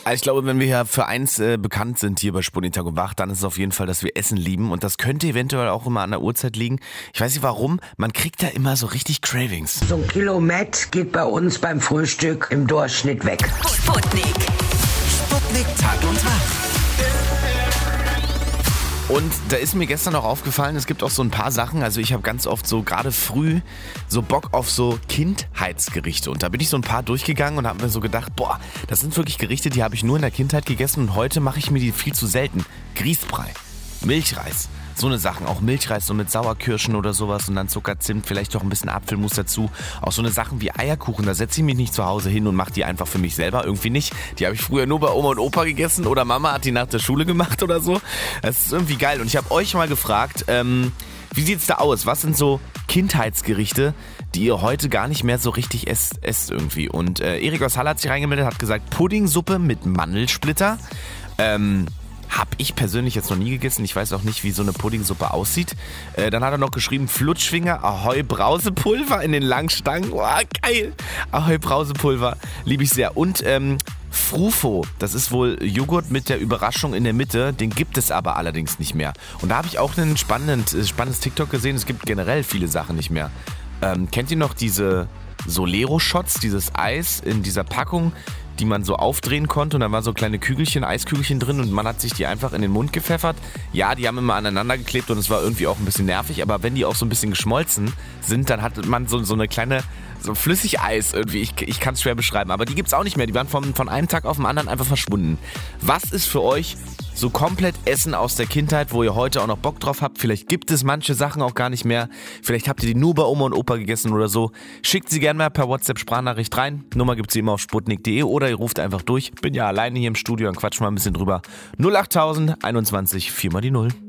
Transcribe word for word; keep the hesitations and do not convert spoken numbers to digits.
Also ich glaube, wenn wir ja für eins äh, bekannt sind hier bei Sputnik Tag und Wach, dann ist es auf jeden Fall, dass wir Essen lieben und das könnte eventuell auch immer an der Uhrzeit liegen. Ich weiß nicht warum, man kriegt da immer so richtig Cravings. So ein Kilo Mett geht bei uns beim Frühstück im Durchschnitt weg. Sputnik. Sputnik Tag und Wach. Und da ist mir gestern auch aufgefallen, es gibt auch so ein paar Sachen, also ich habe ganz oft so gerade früh so Bock auf so Kindheitsgerichte und da bin ich so ein paar durchgegangen und habe mir so gedacht, boah, das sind wirklich Gerichte, die habe ich nur in der Kindheit gegessen und heute mache ich mir die viel zu selten. Grießbrei, Milchreis, so eine Sachen, auch Milchreis so mit Sauerkirschen oder sowas und dann Zucker, Zimt, vielleicht doch ein bisschen Apfelmus dazu. Auch so eine Sachen wie Eierkuchen, da setze ich mich nicht zu Hause hin und mache die einfach für mich selber, irgendwie nicht. Die habe ich früher nur bei Oma und Opa gegessen oder Mama hat die nach der Schule gemacht oder so. Das ist irgendwie geil und ich habe euch mal gefragt, ähm, wie sieht's da aus? Was sind so Kindheitsgerichte, die ihr heute gar nicht mehr so richtig esst, esst irgendwie? Und äh, Erik aus Halle hat sich reingemeldet, hat gesagt Puddingsuppe mit Mandelsplitter. Ähm... Hab ich persönlich jetzt noch nie gegessen. Ich weiß auch nicht, wie so eine Puddingsuppe aussieht. Äh, dann hat er noch geschrieben, Flutschfinger, Ahoi Brausepulver in den Langstangen. Oh, geil. Ahoi Brausepulver, liebe ich sehr. Und ähm, Frufo, das ist wohl Joghurt mit der Überraschung in der Mitte. Den gibt es aber allerdings nicht mehr. Und da habe ich auch ein spannend, spannendes TikTok gesehen. Es gibt generell viele Sachen nicht mehr. Ähm, kennt ihr noch diese Solero-Shots, dieses Eis in dieser Packung, die man so aufdrehen konnte und da waren so kleine Kügelchen, Eiskügelchen drin und man hat sich die einfach in den Mund gepfeffert. Ja, die haben immer aneinander geklebt und es war irgendwie auch ein bisschen nervig, aber wenn die auch so ein bisschen geschmolzen sind, dann hat man so, so eine kleine, so Flüssigeis irgendwie, ich, ich kann es schwer beschreiben, aber die gibt's auch nicht mehr, die waren von, von einem Tag auf den anderen einfach verschwunden. Was ist für euch so komplett Essen aus der Kindheit, wo ihr heute auch noch Bock drauf habt? Vielleicht gibt es manche Sachen auch gar nicht mehr. Vielleicht habt ihr die nur bei Oma und Opa gegessen oder so. Schickt sie gerne mal per WhatsApp-Sprachnachricht rein. Nummer gibt's wie immer auf sputnik punkt de oder ihr ruft einfach durch. Bin ja alleine hier im Studio und quatsch mal ein bisschen drüber. null achttausend einundzwanzig vier mal die null.